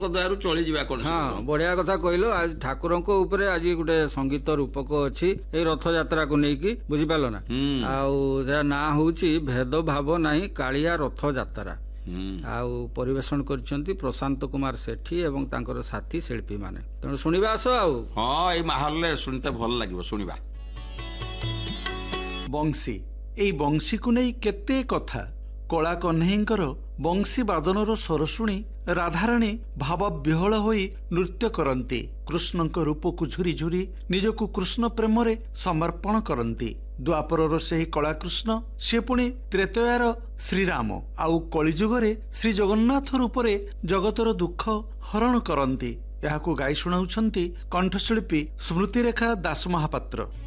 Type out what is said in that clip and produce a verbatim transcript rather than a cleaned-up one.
ଦୟାରୁ ଚଳିଯିବା କଣ। ହଁ ବଢିଆ କଥା କହିଲ। ଆଜି ଠାକୁରଙ୍କ ଉପରେ ଆଜି ଗୋଟେ ସଙ୍ଗୀତ ରୂପକ ଅଛି ଏଇ ରଥଯାତ୍ରାକୁ ନେଇକି, ବୁଝିପାରିଲ ନା। ଆଉ ଯାହା ନାଁ ହଉଛି ଭେଦଭାବ ନାହିଁ କାଳିଆ ରଥଯାତ୍ରା। ଆଉ ପରିବେଷଣ କରିଛନ୍ତି ପ୍ରଶାନ୍ତ କୁମାର ସେଠୀ ଏବଂ ତାଙ୍କର ସାଥୀ ଶିଳ୍ପୀ ମାନେ। ତେଣୁ ଶୁଣିବା ଆସ ଆଉ। ହଁ ଏଇ ମାହଲରେ ଶୁଣିତେ ଭଲ ଲାଗିବ, ଶୁଣିବା। ବଂଶୀ, ଏଇ ବଂଶୀକୁ ନେଇ କେତେ କଥା। କଳା କହ୍ନେଇଙ୍କର ବଂଶୀ ବାଦନର ସ୍ୱର ଶୁଣି ରାଧାରାଣୀ ଭାବ ବିହଳ ହୋଇ ନୃତ୍ୟ କରନ୍ତି। କୃଷ୍ଣଙ୍କ ରୂପକୁ ଝୁରି ଝୁରି ନିଜକୁ କୃଷ୍ଣ ପ୍ରେମରେ ସମର୍ପଣ କରନ୍ତି। ଦ୍ୱାପରର ସେହି କଳାକୃଷ୍ଣ, ସେ ପୁଣି ତ୍ରେତୟାର ଶ୍ରୀରାମ, ଆଉ କଳିଯୁଗରେ ଶ୍ରୀ ଜଗନ୍ନାଥ ରୂପରେ ଜଗତର ଦୁଃଖ ହରଣ କରନ୍ତି। ଏହାକୁ ଗାଇ ଶୁଣାଉଛନ୍ତି କଣ୍ଠଶିଳ୍ପୀ ସ୍ମୃତିରେଖା ଦାସ ମହାପାତ୍ର।